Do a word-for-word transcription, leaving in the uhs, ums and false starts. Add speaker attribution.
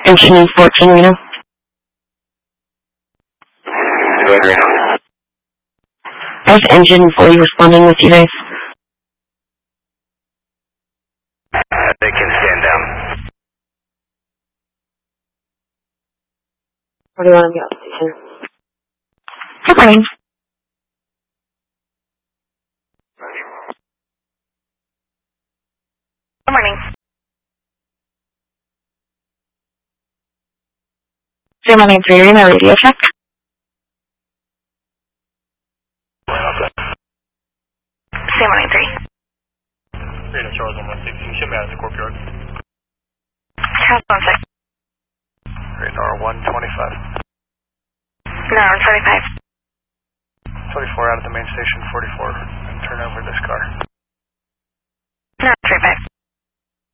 Speaker 1: Engine fourteen Reno.
Speaker 2: Go ahead, Reno.
Speaker 1: How's engine fully responding with you guys?
Speaker 2: Uh, they can stand down.
Speaker 1: forty-one on the outstation. Good morning.
Speaker 3: Good morning.
Speaker 1: zero nine three Reno, radio check.
Speaker 3: Sam one nine three.
Speaker 4: Reno Charles one one six, you should be out of the courtyard.
Speaker 3: Charles one six.
Speaker 4: Reno one twenty-five.
Speaker 3: No, one twenty-five.
Speaker 4: twenty-four out of the main station, forty-four, and turn over this car.
Speaker 3: No, three five.